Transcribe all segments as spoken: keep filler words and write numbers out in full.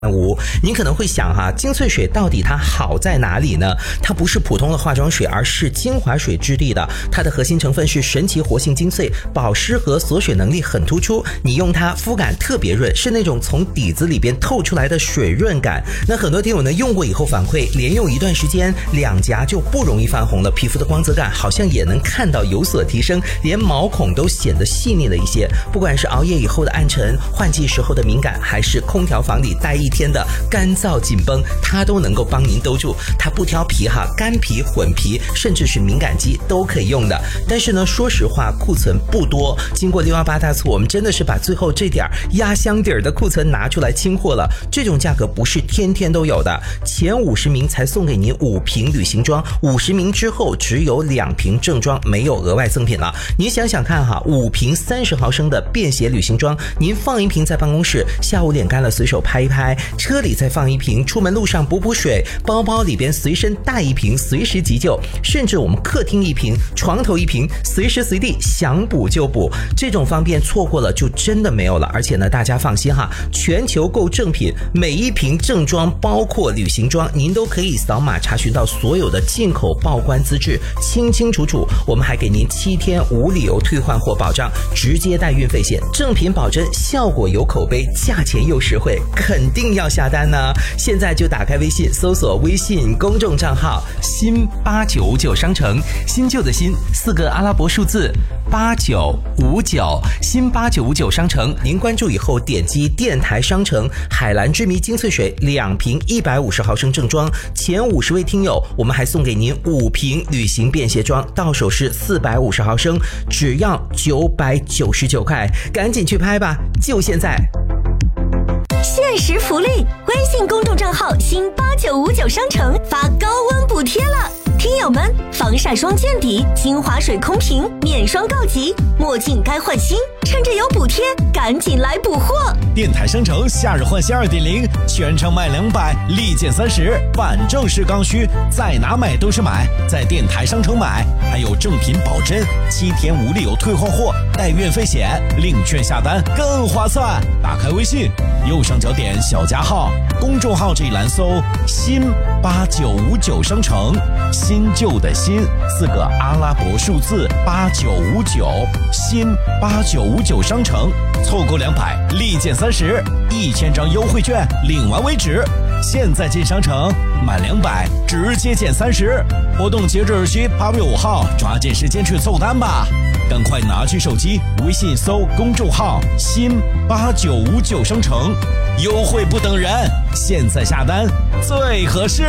无，您可能会想哈，精粹水到底它好在哪里呢？它不是普通的化妆水，而是精华水质地的。它的核心成分是神奇活性精粹，保湿和锁水能力很突出。你用它肤感特别润，是那种从底子里边透出来的水润感。那很多听友呢用过以后反馈，连用一段时间，两颊就不容易泛红了，皮肤的光泽感好像也能看到有所提升，连毛孔都显得细腻了一些。不管是熬夜以后的暗沉，换季时候的敏感，还是空调房里待一天的干燥紧绷，它都能够帮您兜住。它不挑皮哈，干皮、混皮，甚至是敏感肌都可以用的。但是呢，说实话，库存不多。经过六一八大促，我们真的是把最后这点压箱底儿的库存拿出来清货了。这种价格不是天天都有的，前五十名才送给您五瓶旅行装，五十名之后只有两瓶正装，没有额外赠品了。您想想看哈，五瓶三十毫升的便携旅行装，您放一瓶在办公室，下午脸干了随手拍一拍，车里再放一瓶，出门路上补补水，包包里边随身带一瓶，随时急救，甚至我们客厅一瓶，床头一瓶，随时随地想补就补。这种方便错过了就真的没有了。而且呢，大家放心哈，全球购正品，每一瓶正装包括旅行装，您都可以扫码查询到所有的进口报关资质，清清楚楚。我们还给您七天无理由退换货保障，直接带运费险，正品保真，效果有口碑，价钱又实惠，肯定要下单呢。现在就打开微信，搜索微信公众账号新八九五九商城，新旧的新四个阿拉伯数字八九五九，新八九五九商城。您关注以后点击电台商城，海蓝之谜精粹水两瓶一百五十毫升正装，前五十位听友我们还送给您五瓶旅行便携装，到手是四百五十毫升，只要九百九十九块，赶紧去拍吧，就现在。 限时福利，微信公众账号新八九五九商城发高温补贴了，听友们，防晒霜见底，精华水空瓶，面霜告急，墨镜该换新，趁着有补贴，赶紧来补货！ 电台商城夏日换新 二点零， 全场卖两百，立减三十，反正是刚需，在哪买都是买，在电台商城买，还有正品保真，七天无理由退换货，带运费险，领券下单更划算。打开微信，右上角点小加号，公众号这一栏搜新八九五九商城，新旧的新四个阿拉伯数字八九五九，新八九五九商城，凑够两百立减三十，一千张优惠券领完为止。现在进商城满两百直接减三十，活动截止日期八月五号，抓紧时间去凑单吧！赶快拿起手机，微信搜公众号新八九五九商城，优惠不等人，现在下单最合适。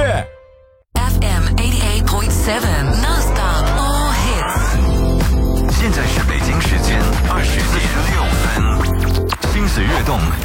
F M eighty-eight point seven Non-stop all hits。 现在是北京时间二十点六分，心随悦动